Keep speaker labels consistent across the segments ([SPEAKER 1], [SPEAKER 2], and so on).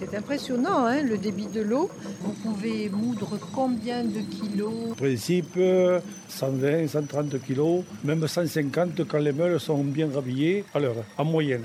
[SPEAKER 1] C'est impressionnant, hein, le débit de l'eau. Vous pouvez moudre combien de kilos?
[SPEAKER 2] En principe, 120, 130 kilos, même 150 quand les meules sont bien rhabillées à l'heure, en moyenne.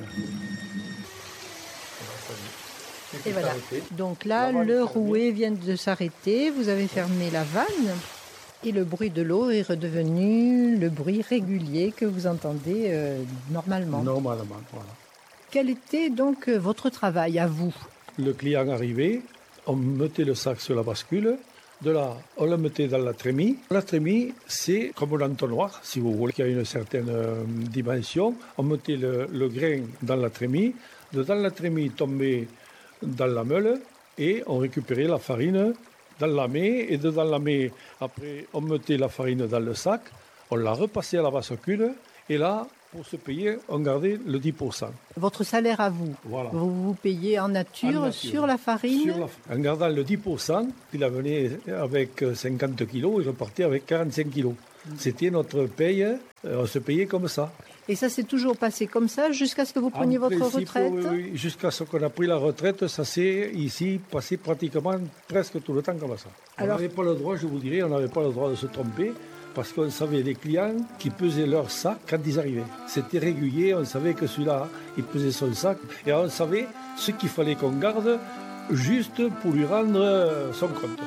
[SPEAKER 1] Et voilà. Donc là, le rouet vient de s'arrêter. Vous avez fermé la vanne. Et le bruit de l'eau est redevenu le bruit régulier que vous entendez normalement.
[SPEAKER 2] Normalement, voilà.
[SPEAKER 1] Quel était donc votre travail à vous?
[SPEAKER 2] Le client arrivait, on mettait le sac sur la bascule. De là, on le mettait dans la trémie. La trémie, c'est comme l'entonnoir, si vous voulez, qui a une certaine dimension. On mettait le grain dans la trémie. Dedans la trémie tombait dans la meule et on récupérait la farine dans la mée. Et dedans la mée, après, on mettait la farine dans le sac. On la repassait à la bascule. Et là, pour se payer, on gardait le 10%.
[SPEAKER 1] Votre salaire à vous,
[SPEAKER 2] voilà.
[SPEAKER 1] Vous vous payez en nature sur la farine?
[SPEAKER 2] En gardant le 10%, il venait avec 50 kilos, il repartait avec 45 kilos. C'était notre paye, on se payait comme ça.
[SPEAKER 1] Et ça s'est toujours passé comme ça jusqu'à ce que vous preniez votre retraite?
[SPEAKER 2] Oui, jusqu'à ce qu'on a pris la retraite, ça s'est ici passé pratiquement presque tout le temps comme ça. On n'avait pas le droit, je vous dirais, on n'avait pas le droit de se tromper. Parce qu'on savait les clients qui pesaient leur sac quand ils arrivaient. C'était régulier, on savait que celui-là, il pesait son sac. Et on savait ce qu'il fallait qu'on garde juste pour lui rendre son compte.